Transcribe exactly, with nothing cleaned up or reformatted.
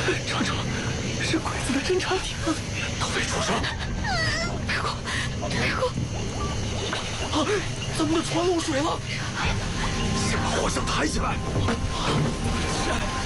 城主，是鬼子的侦察艇， 都没出声。 别哭，别哭！ 啊，咱们的船漏水了， 先把货箱抬起来。 是。